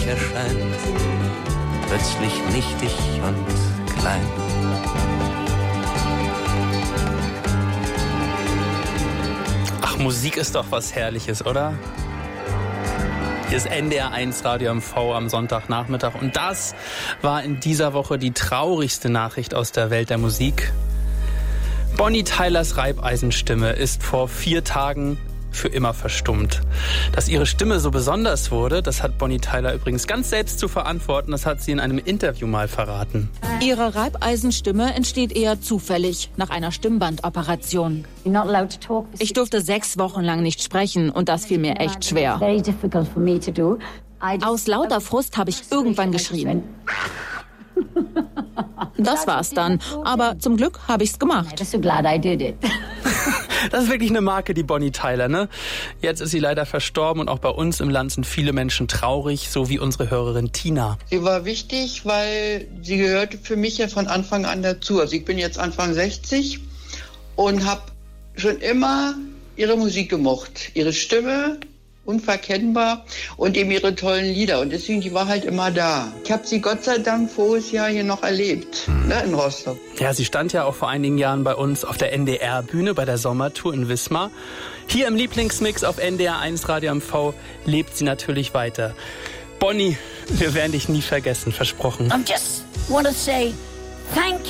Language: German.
erscheint, plötzlich nichtig und klein. Ach, Musik ist doch was Herrliches, oder? Hier ist NDR 1 Radio MV am Sonntagnachmittag und das war in dieser Woche die traurigste Nachricht aus der Welt der Musik. Bonnie Tylers Reibeisenstimme ist vor 4 Tagen für immer verstummt. Dass ihre Stimme so besonders wurde, das hat Bonnie Tyler übrigens ganz selbst zu verantworten. Das hat sie in einem Interview mal verraten. Ihre Reibeisenstimme entsteht eher zufällig nach einer Stimmbandoperation. Ich durfte 6 Wochen lang nicht sprechen und das fiel mir echt schwer. Aus lauter Frust habe ich irgendwann geschrien. Das war's dann. Aber zum Glück habe ich's gemacht. Das ist wirklich eine Marke, die Bonnie Tyler, ne? Jetzt ist sie leider verstorben und auch bei uns im Land sind viele Menschen traurig, so wie unsere Hörerin Tina. Sie war wichtig, weil sie gehörte für mich ja von Anfang an dazu. Also ich bin jetzt Anfang 60 und habe schon immer ihre Musik gemocht. Ihre Stimme, unverkennbar, und eben ihre tollen Lieder. Und deswegen, die war halt immer da. Ich habe sie Gott sei Dank voriges Jahr hier noch erlebt, in Rostock. Ja, sie stand ja auch vor einigen Jahren bei uns auf der NDR-Bühne bei der Sommertour in Wismar. Hier im Lieblingsmix auf NDR 1 Radio MV lebt sie natürlich weiter. Bonnie, wir werden dich nie vergessen, versprochen. I just want to say thank